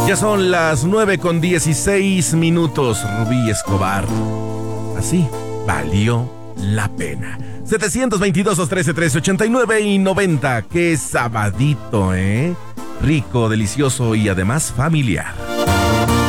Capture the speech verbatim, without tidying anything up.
Ya son las nueve con dieciséis minutos, Rubí Escobar. Así valió la pena. setecientos veintidós, doscientos trece, trece ochenta y nueve y noventa. Qué sabadito, ¿eh? Rico, delicioso y además familiar.